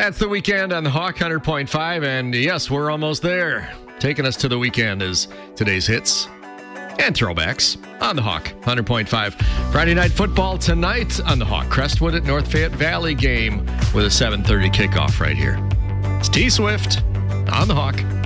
That's the weekend on the Hawk 100.5, and yes, we're almost there. Taking us to the weekend is today's hits and throwbacks on the Hawk 100.5. Friday night football tonight on the Hawk. Crestwood at North Fayette Valley game with a 7:30 kickoff right here. It's T-Swift on the Hawk.